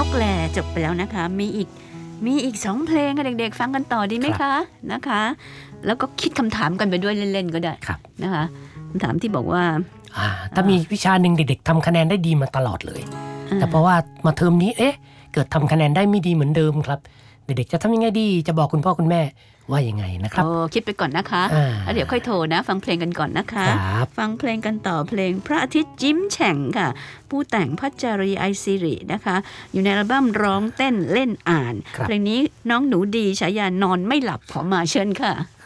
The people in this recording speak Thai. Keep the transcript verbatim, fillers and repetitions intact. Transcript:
กแลจบไปแล้วนะคะมีอีกมีอีกสองเพลงค่ะเด็กๆฟังกันต่อดีไหมคะนะคะแล้วก็คิดคำถามกันไปด้วยเล่นๆก็ได้นะคะคำถามที่บอกว่าถ้ามีวิชาหนึ่งเด็กๆทำคะแนนได้ดีมาตลอดเลยแต่เพราะว่ามาเทอมนี้เอ๊ะเกิดทำคะแนนได้ไม่ดีเหมือนเดิมครับเด็กๆจะทำยังไงดีจะบอกคุณพ่อคุณแม่ว่ายังไงนะครับโอ้คิดไปก่อนนะคะแล้วเดี๋ยวค่อยโทรนะฟังเพลงกันก่อนนะคะฟังเพลงกันต่อเพลงพระอาทิตย์ยิ้มแฉ่งค่ะผู้แต่งพัชรีไอซิรินะคะอยู่ในอัลบั้มร้องเต้นเล่นอ่านเพลงนี้น้องหนูดีฉายานอนไม่หลับขอมาเชิญค่ะ